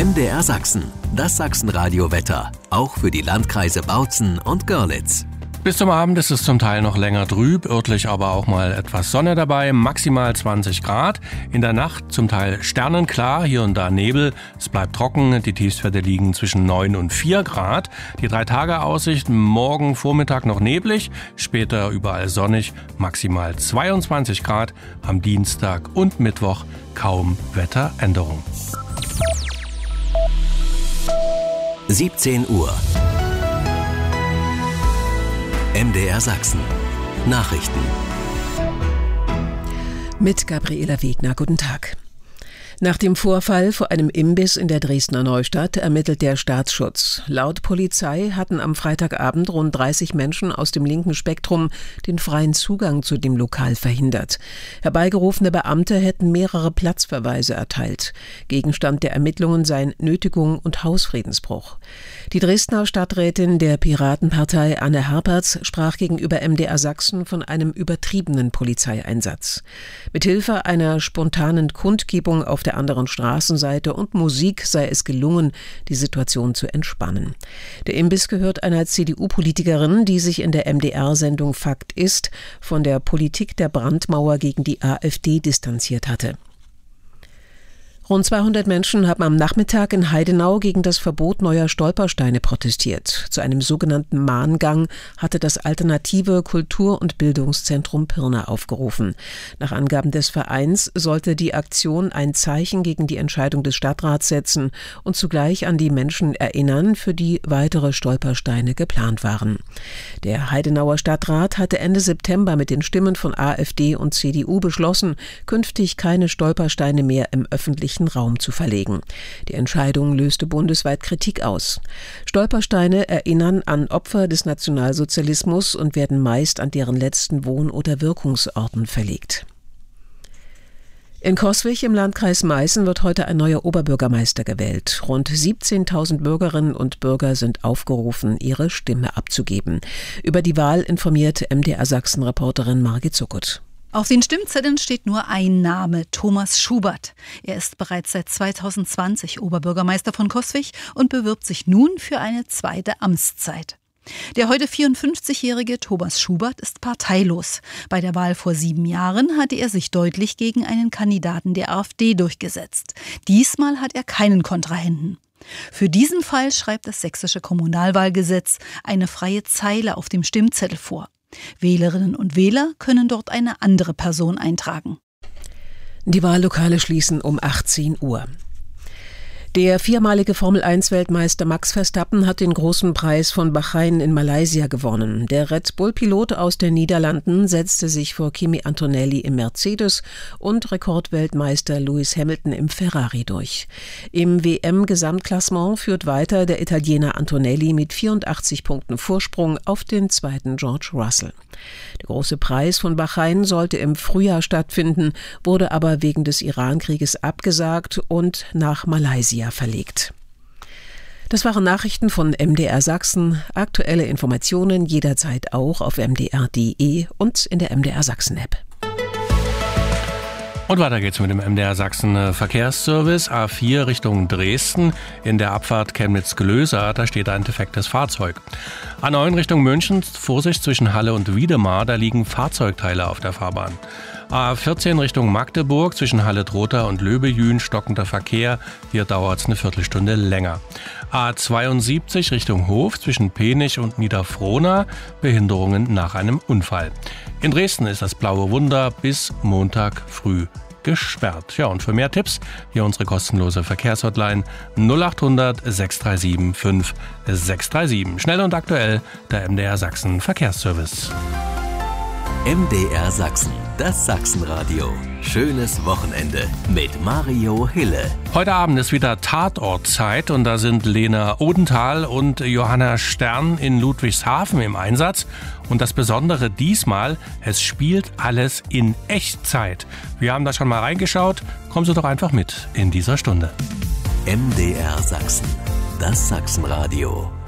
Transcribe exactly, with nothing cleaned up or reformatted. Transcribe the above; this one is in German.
M D R Sachsen, das Sachsenradio-Wetter, auch für die Landkreise Bautzen und Görlitz. Bis zum Abend ist es zum Teil noch länger trüb, örtlich aber auch mal etwas Sonne dabei, maximal zwanzig Grad. In der Nacht zum Teil sternenklar, hier und da Nebel. Es bleibt trocken, die Tiefstwerte liegen zwischen neun und vier Grad. Die Drei-Tage-Aussicht, morgen Vormittag noch neblig, später überall sonnig, maximal zweiundzwanzig Grad. Am Dienstag und Mittwoch kaum Wetteränderung. siebzehn Uhr. M D R Sachsen. Nachrichten. Mit Gabriela Wegner. Guten Tag. Nach dem Vorfall vor einem Imbiss in der Dresdner Neustadt ermittelt der Staatsschutz. Laut Polizei hatten am Freitagabend rund dreißig Menschen aus dem linken Spektrum den freien Zugang zu dem Lokal verhindert. Herbeigerufene Beamte hätten mehrere Platzverweise erteilt. Gegenstand der Ermittlungen seien Nötigung und Hausfriedensbruch. Die Dresdner Stadträtin der Piratenpartei Anne Herpertz sprach gegenüber M D R Sachsen von einem übertriebenen Polizeieinsatz. Mithilfe einer spontanen Kundgebung auf der anderen Straßenseite und Musik sei es gelungen, die Situation zu entspannen. Der Imbiss gehört einer C D U-Politikerin, die sich in der M D R-Sendung Fakt ist von der Politik der Brandmauer gegen die AfD distanziert hatte. Rund zweihundert Menschen haben am Nachmittag in Heidenau gegen das Verbot neuer Stolpersteine protestiert. Zu einem sogenannten Mahngang hatte das alternative Kultur- und Bildungszentrum Pirna aufgerufen. Nach Angaben des Vereins sollte die Aktion ein Zeichen gegen die Entscheidung des Stadtrats setzen und zugleich an die Menschen erinnern, für die weitere Stolpersteine geplant waren. Der Heidenauer Stadtrat hatte Ende September mit den Stimmen von AfD und C D U beschlossen, künftig keine Stolpersteine mehr im öffentlichen Raum zu verlegen. Die Entscheidung löste bundesweit Kritik aus. Stolpersteine erinnern an Opfer des Nationalsozialismus und werden meist an deren letzten Wohn- oder Wirkungsorten verlegt. In Coswig im Landkreis Meißen wird heute ein neuer Oberbürgermeister gewählt. Rund siebzehntausend Bürgerinnen und Bürger sind aufgerufen, ihre Stimme abzugeben. Über die Wahl informiert M D R Sachsen-Reporterin Margit Zuckert. Auf den Stimmzetteln steht nur ein Name, Thomas Schubert. Er ist bereits seit zweitausendzwanzig Oberbürgermeister von Coswig und bewirbt sich nun für eine zweite Amtszeit. Der heute vierundfünfzigjährige Thomas Schubert ist parteilos. Bei der Wahl vor sieben Jahren hatte er sich deutlich gegen einen Kandidaten der AfD durchgesetzt. Diesmal hat er keinen Kontrahenten. Für diesen Fall schreibt das sächsische Kommunalwahlgesetz eine freie Zeile auf dem Stimmzettel vor. Wählerinnen und Wähler können dort eine andere Person eintragen. Die Wahllokale schließen um achtzehn Uhr. Der viermalige Formel eins Weltmeister Max Verstappen hat den großen Preis von Bahrain in Malaysia gewonnen. Der Red Bull-Pilot aus den Niederlanden setzte sich vor Kimi Antonelli im Mercedes und Rekordweltmeister Lewis Hamilton im Ferrari durch. Im W M-Gesamtklassement führt weiter der Italiener Antonelli mit vierundachtzig Punkten Vorsprung auf den zweiten George Russell. Der große Preis von Bahrain sollte im Frühjahr stattfinden, wurde aber wegen des Iran-Krieges abgesagt und nach Malaysia verlegt. Das waren Nachrichten von M D R Sachsen. Aktuelle Informationen jederzeit auch auf m d r punkt d e und in der M D R Sachsen App. Und weiter geht's mit dem M D R Sachsen Verkehrsservice A vier Richtung Dresden. In der Abfahrt Chemnitz-Glöser, da steht ein defektes Fahrzeug. A neun Richtung München, Vorsicht zwischen Halle und Wiedemar, da liegen Fahrzeugteile auf der Fahrbahn. A vierzehn Richtung Magdeburg, zwischen Halle-Trotha und Löbejün, stockender Verkehr. Hier dauert es eine Viertelstunde länger. A zweiundsiebzig Richtung Hof, zwischen Penich und Niederfrohna, Behinderungen nach einem Unfall. In Dresden ist das Blaue Wunder bis Montag früh gesperrt. Ja, und für mehr Tipps hier unsere kostenlose Verkehrshotline null acht hundert sechs drei sieben fünf sechs drei sieben. Schnell und aktuell der M D R Sachsen Verkehrsservice. M D R Sachsen, das Sachsenradio. Schönes Wochenende mit Mario Hille. Heute Abend ist wieder Tatortzeit und da sind Lena Odenthal und Johanna Stern in Ludwigshafen im Einsatz. Und das Besondere diesmal, es spielt alles in Echtzeit. Wir haben da schon mal reingeschaut. Kommen Sie doch einfach mit in dieser Stunde. M D R Sachsen, das Sachsenradio.